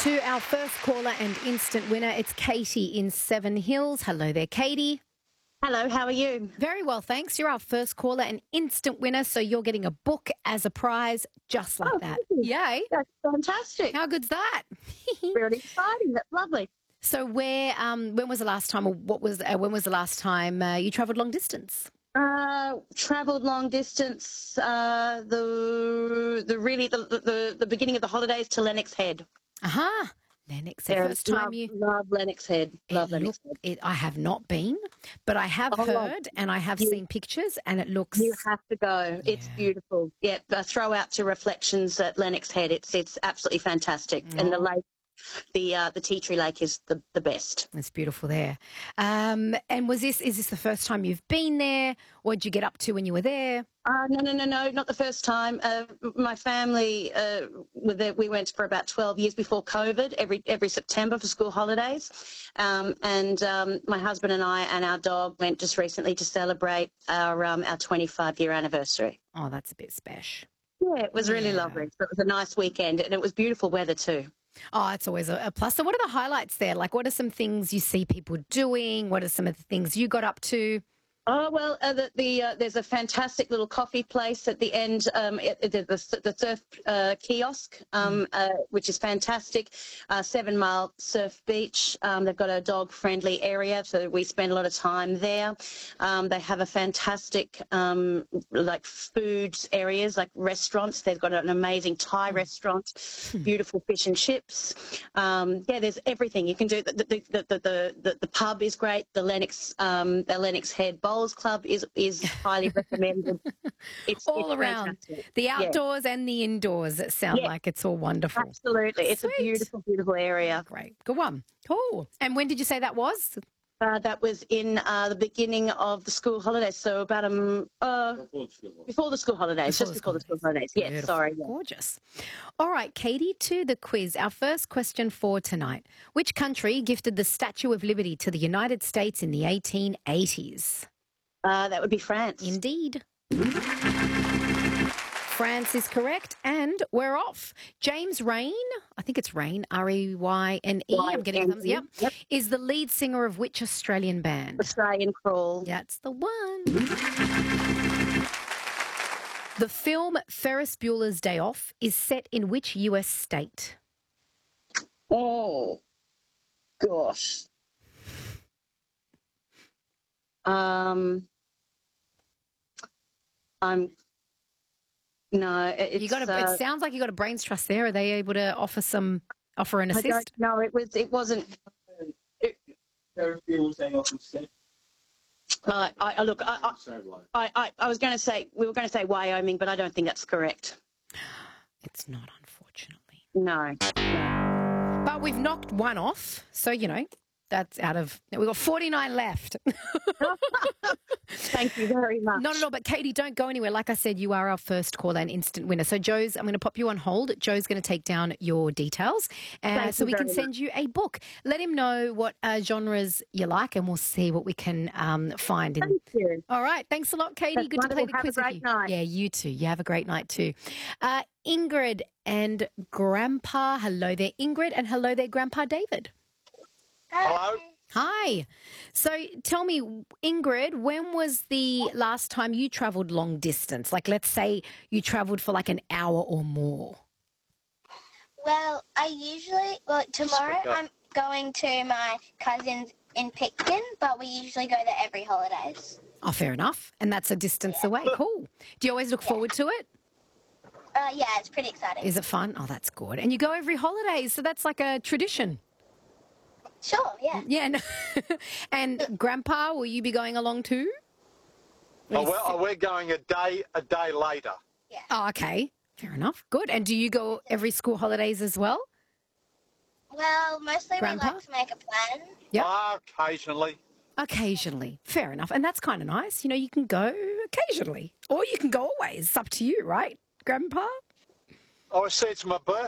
to our first caller and instant winner. It's Katie in Seven Hills. Hello there, Katie. Hello, how are you? Very well, thanks. You're our first caller and instant winner, so you're getting a book as a prize just like that. Yay. That's fantastic. How good's that? Really exciting. That's lovely. So when was the last time, or when was the last time you travelled long distance? Travelled long distance, the beginning of the holidays to Lennox Head. Aha. Lennox Head. First time you... Love Lennox Head. Love Lennox Head. I have not been, but I have heard and I have seen pictures and it looks... You have to go. It's beautiful. Yeah, throw out to Reflections at Lennox Head. It's absolutely fantastic. And the lake, the Tea Tree Lake is the best. It's beautiful there. And is this the first time you've been there? What did you get up to when you were there? No, not the first time. My family were there. We went for about 12 years before COVID, every September for school holidays. And my husband and I and our dog went just recently to celebrate our 25-year anniversary. Oh, that's a bit special. Yeah, it was really lovely. So it was a nice weekend and it was beautiful weather too. Oh, it's always a plus. So what are the highlights there? Like, what are some things you see people doing? What are some of the things you got up to? Oh, well, there's a fantastic little coffee place at the end, the surf kiosk, which is fantastic. 7 Mile Surf Beach. They've got a dog-friendly area, so we spend a lot of time there. They have a fantastic, like, food areas, like restaurants. They've got an amazing Thai restaurant, beautiful fish and chips. There's everything. You can do the pub is great. The Lennox Head Bowls Club is highly recommended. It's around. Fantastic. The outdoors and the indoors. It sounds like it's all wonderful. Absolutely. It's a beautiful, beautiful area. Great. Good one. Cool. And when did you say that was? That was in the beginning of the school holidays, so about before the school holidays, just before the school holidays. Yes, sorry. Yeah. Gorgeous. All right, Katie, to the quiz. Our first question for tonight. Which country gifted the Statue of Liberty to the United States in the 1880s? That would be France. Indeed. France is correct, and we're off. James Raine, I think it's Raine, Reyne, I'm getting thumbs, yep, is the lead singer of which Australian band? Australian Crawl. That's the one. The film Ferris Bueller's Day Off is set in which US state? Oh, gosh. No, it's, it sounds like you got a brains trust there. Are they able to offer an assist? No, it wasn't. I was going to say, we were going to say Wyoming, but I don't think that's correct. It's not, unfortunately. No. But we've knocked one off, so, that's out of... We've got 49 left. Thank you very much. Not at all, but Katie, don't go anywhere. Like I said, you are our first caller and instant winner. So, I'm going to pop you on hold. Joe's going to take down your details so we can send you a book. Let him know what genres you like and we'll see what we can find. Thank you. All right. Thanks a lot, Katie. That's good to play the quiz with you. Night. Yeah, you too. You have a great night too. Ingrid and Grandpa. Hello there, Ingrid, and hello there, Grandpa David. Hello. Hi. So tell me, Ingrid, when was the last time you travelled long distance? Like, let's say you travelled for like an hour or more. Well, tomorrow I'm going to my cousin's in Picton, but we usually go there every holidays. Oh, fair enough. And that's a distance away. Cool. Do you always look forward to it? Yeah, it's pretty exciting. Is it fun? Oh, that's good. And you go every holiday, so that's like a tradition. Sure, yeah. Yeah. No. And Grandpa, will you be going along too? We're going a day later. Yeah. Oh, okay. Fair enough. Good. And do you go every school holidays as well? Well, mostly Grandpa? we like to make a plan. Yep. Occasionally. Occasionally. Fair enough. And that's kind of nice. You can go occasionally. Or you can go always. It's up to you, right, Grandpa? Oh, I see, it's my birthday